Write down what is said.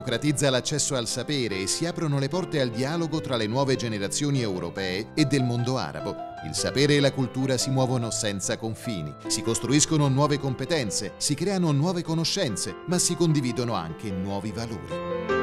democratizza l'accesso al sapere e si aprono le porte al dialogo tra le nuove generazioni europee e del mondo arabo. Il sapere e la cultura si muovono senza confini, si costruiscono nuove competenze, si creano nuove conoscenze, ma si condividono anche nuovi valori.